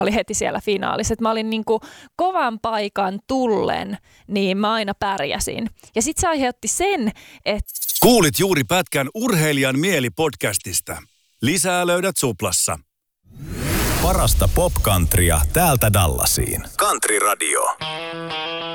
oli heti siellä finaalissa. Että mä olin niin kuin kovan paikan tullen, niin mä aina pärjäsin. Ja sitten se aiheutti sen, että... Kuulit juuri pätkän Urheilijan mieli-podcastista. Lisää löydät Suplassa. Parasta popcountrya täältä Dallasiin. Country Radio.